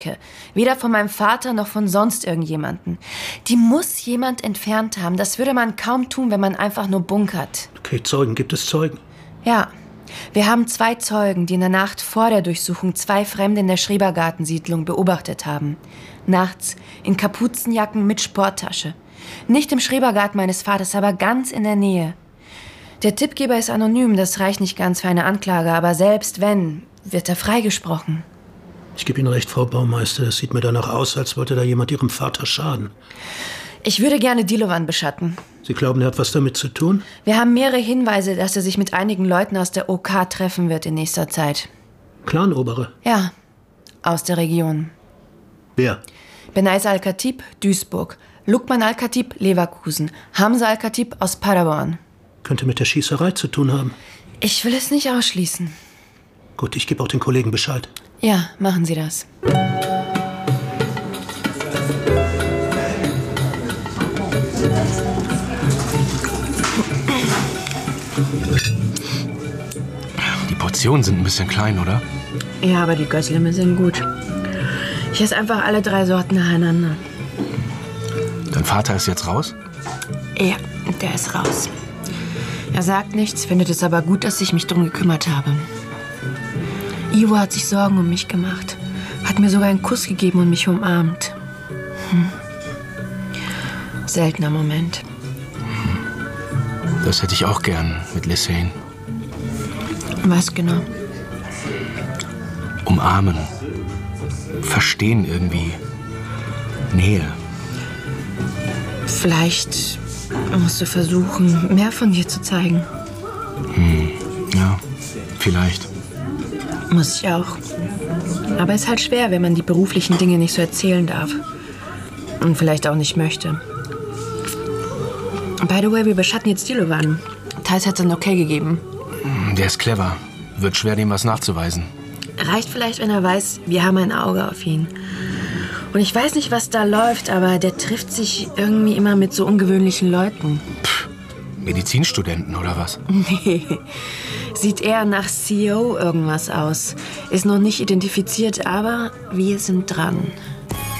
Weder von meinem Vater noch von sonst irgendjemanden. Die muss jemand entfernt haben. Das würde man kaum tun, wenn man einfach nur bunkert. Okay, Zeugen. Gibt es Zeugen? Ja. Wir haben 2 Zeugen, die in der Nacht vor der Durchsuchung 2 Fremde in der Schrebergartensiedlung beobachtet haben. Nachts in Kapuzenjacken mit Sporttasche. Nicht im Schrebergarten meines Vaters, aber ganz in der Nähe. Der Tippgeber ist anonym, das reicht nicht ganz für eine Anklage, aber selbst wenn, wird er freigesprochen. Ich gebe Ihnen recht, Frau Baumeister. Es sieht mir danach aus, als wollte da jemand Ihrem Vater schaden. Ich würde gerne Dilovan beschatten. Sie glauben, er hat was damit zu tun? Wir haben mehrere Hinweise, dass er sich mit einigen Leuten aus der OK treffen wird in nächster Zeit. Clanobere? Ja, aus der Region. Wer? Benais Al-Khatib, Duisburg. Lukman Al-Khatib, Leverkusen. Hamza Al-Khatib aus Paderborn. Könnte mit der Schießerei zu tun haben. Ich will es nicht ausschließen. Gut, ich gebe auch den Kollegen Bescheid. Ja, machen Sie das. Die Portionen sind ein bisschen klein, oder? Ja, aber die Gößlemme sind gut. Ich esse einfach alle 3 Sorten nacheinander. Dein Vater ist jetzt raus? Ja, der ist raus. Er sagt nichts, findet es aber gut, dass ich mich drum gekümmert habe. Ivo hat sich Sorgen um mich gemacht. Hat mir sogar einen Kuss gegeben und mich umarmt. Seltener Moment. Das hätte ich auch gern mit Lysain. Was genau? Umarmen. Verstehen irgendwie. Nähe. Vielleicht musst du versuchen, mehr von dir zu zeigen. Ja, vielleicht. Muss ich auch. Aber ist halt schwer, wenn man die beruflichen Dinge nicht so erzählen darf. Und vielleicht auch nicht möchte. By the way, wir beschatten jetzt Dilovan. Thais hat es dann okay gegeben. Der ist clever. Wird schwer, dem was nachzuweisen. Reicht vielleicht, wenn er weiß, wir haben ein Auge auf ihn. Und ich weiß nicht, was da läuft, aber der trifft sich irgendwie immer mit so ungewöhnlichen Leuten. Medizinstudenten oder was? Nee, sieht eher nach CEO irgendwas aus. Ist noch nicht identifiziert, aber wir sind dran.